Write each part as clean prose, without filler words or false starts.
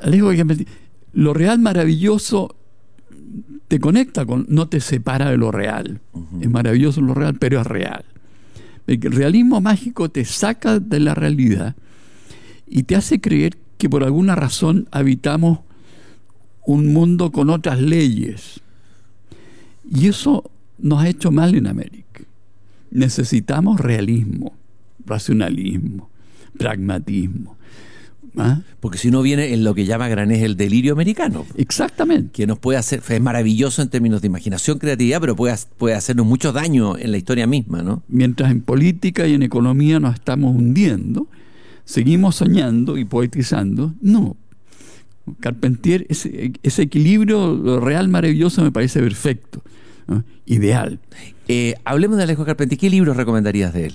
Alejo Carpentier, lo real maravilloso te conecta con, no te separa de lo real. Es maravilloso lo real, pero es real. El realismo mágico te saca de la realidad y te hace creer que por alguna razón habitamos un mundo con otras leyes. Y eso nos ha hecho mal en América. Necesitamos realismo, racionalismo, pragmatismo. ¿Ah? Porque si no viene en lo que llama Granés el delirio americano. Exactamente. Que nos puede hacer, es maravilloso en términos de imaginación, creatividad, pero puede hacernos mucho daño en la historia misma, ¿no? Mientras en política y en economía nos estamos hundiendo, seguimos soñando y poetizando. No. Carpentier, ese equilibrio real maravilloso me parece perfecto, ¿no? Ideal. Hablemos de Alejo Carpentier. ¿Qué libros recomendarías de él?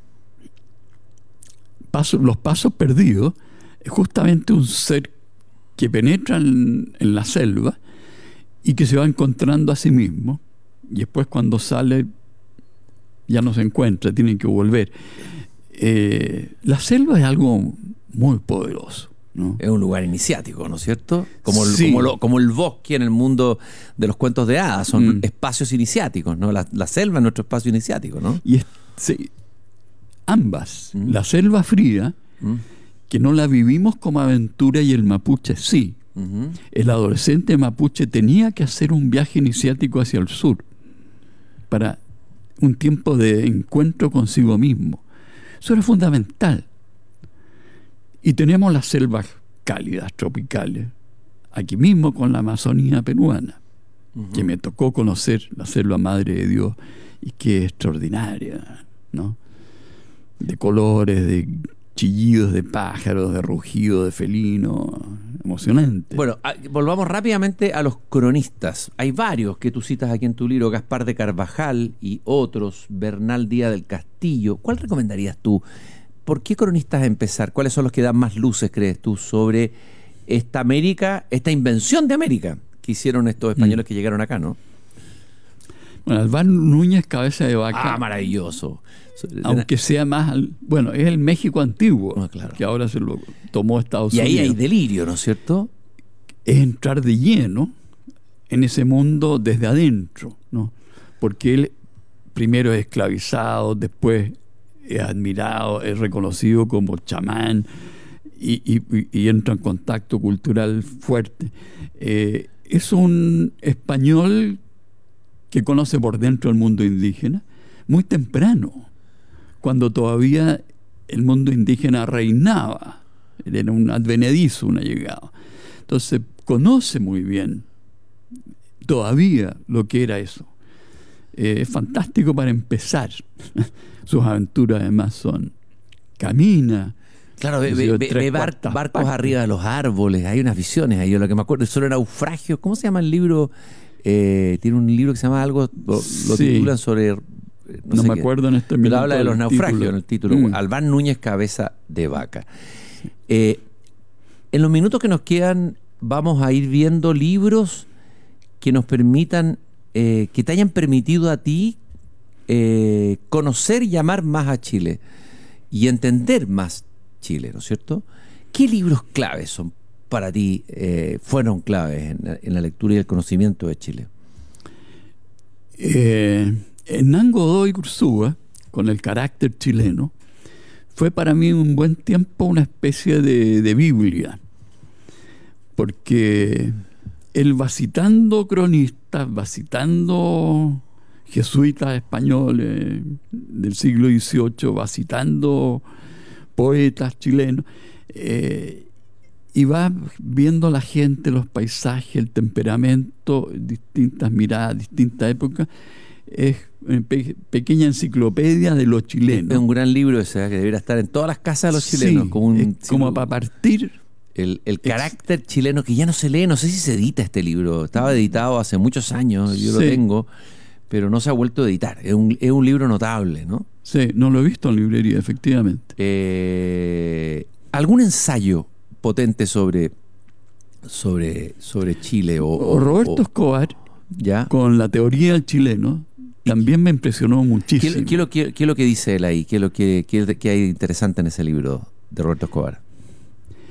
Los pasos perdidos. Es justamente un ser que penetra en la selva y que se va encontrando a sí mismo, y después cuando sale ya no se encuentra, tienen que volver. La selva es algo muy poderoso, ¿no? Es un lugar iniciático, ¿no es cierto? Sí. Como el bosque en el mundo de los cuentos de hadas, son espacios iniciáticos, ¿no? La selva es nuestro espacio iniciático, ¿no? Y ambas, la selva fría, que no la vivimos como aventura, y el mapuche sí. El adolescente mapuche tenía que hacer un viaje iniciático hacia el sur para un tiempo de encuentro consigo mismo. Eso era fundamental. Y tenemos las selvas cálidas, tropicales, aquí mismo con la Amazonía peruana, que me tocó conocer, la selva Madre de Dios, y que es extraordinaria, ¿no? De colores, de chillidos de pájaros, de rugidos de felinos, emocionante. Bueno, volvamos rápidamente a los cronistas. Hay varios que tú citas aquí en tu libro, Gaspar de Carvajal y otros, Bernal Díaz del Castillo. ¿Cuál recomendarías tú? ¿Por qué cronistas empezar? ¿Cuáles son los que dan más luces, crees tú, sobre esta América, esta invención de América que hicieron estos españoles que llegaron acá, ¿no? Bueno, Albán Núñez Cabeza de Vaca. Ah, maravilloso. Aunque sea más... Bueno, es el México antiguo, claro, que ahora se lo tomó Estados Unidos. Y ahí hay delirio, ¿no es cierto? Es entrar de lleno en ese mundo desde adentro, ¿no? Porque él primero es esclavizado, después es admirado, es reconocido como chamán y entra en contacto cultural fuerte. Es un español que conoce por dentro el mundo indígena muy temprano, cuando todavía el mundo indígena reinaba. Él era un advenedizo, un allegado. Entonces conoce muy bien todavía lo que era eso. Es fantástico para empezar. Sus aventuras además son... Camina. Claro, ve barcos arriba de los árboles. Hay unas visiones ahí. Yo lo que me acuerdo es sobre naufragios. ¿Cómo se llama el libro? Tiene un libro que se llama algo... Lo titulan sobre... No me acuerdo en este momento. Pero habla de los naufragios en el título. Albán Núñez Cabeza de Vaca. En los minutos que nos quedan vamos a ir viendo libros que nos permitan, que te hayan permitido a ti conocer y amar más a Chile y entender más Chile, ¿no es cierto? ¿Qué libros claves son para ti, fueron claves en la lectura y el conocimiento de Chile? Hernán Godoy Ursúa, con El carácter chileno, fue para mí un buen tiempo una especie de Biblia, porque él va citando cronistas, va citando jesuitas españoles del siglo XVIII, va citando poetas chilenos, y va viendo la gente, los paisajes, el temperamento, distintas miradas, distintas épocas. Es una pequeña enciclopedia de los chilenos. Es un gran libro ese, que debería estar en todas las casas de los chilenos. Sí, como para partir. El carácter chileno, que ya no se lee, no sé si se edita este libro. Estaba editado hace muchos años, yo lo tengo, pero no se ha vuelto a editar. Es un libro notable, ¿no? Sí, no lo he visto en librería, efectivamente. ¿Algún ensayo potente sobre Chile? Roberto Escobar, ¿ya? Con la teoría del chileno, también me impresionó muchísimo. ¿Qué es lo que dice él ahí? ¿Qué es lo que hay interesante en ese libro de Roberto Escobar?